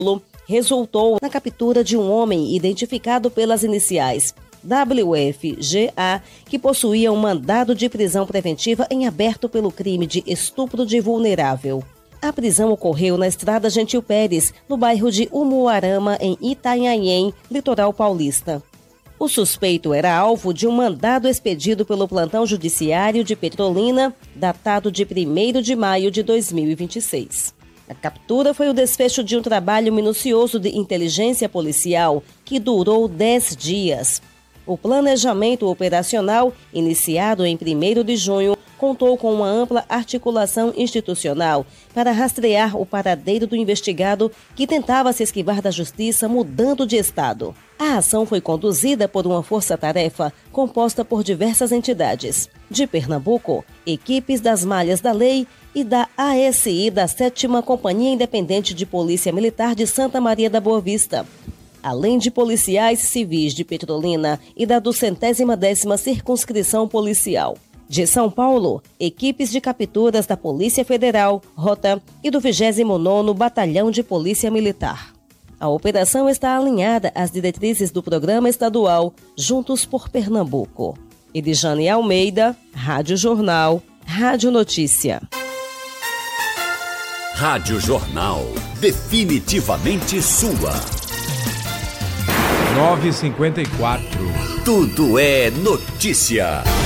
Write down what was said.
resultou na captura de um homem identificado pelas iniciais WFGA, que possuía um mandado de prisão preventiva em aberto pelo crime de estupro de vulnerável. A prisão ocorreu na estrada Gentil Pérez, no bairro de Umuarama, em Itanhaém, litoral paulista. O suspeito era alvo de um mandado expedido pelo plantão judiciário de Petrolina, datado de 1º de maio de 2026. A captura foi o desfecho de um trabalho minucioso de inteligência policial que durou 10 dias. O planejamento operacional, iniciado em 1º de junho, contou com uma ampla articulação institucional para rastrear o paradeiro do investigado que tentava se esquivar da justiça mudando de estado. A ação foi conduzida por uma força-tarefa composta por diversas entidades. De Pernambuco, equipes das Malhas da Lei e da ASI da 7ª Companhia Independente de Polícia Militar de Santa Maria da Boa Vista, além de policiais civis de Petrolina e da 210ª Circunscrição Policial. De São Paulo, equipes de capturas da Polícia Federal, Rota e do 29º Batalhão de Polícia Militar. A operação está alinhada às diretrizes do Programa Estadual Juntos por Pernambuco. Edjane Almeida, Rádio Jornal, Rádio Notícia. Rádio Jornal, definitivamente sua. 9h54. Tudo é notícia.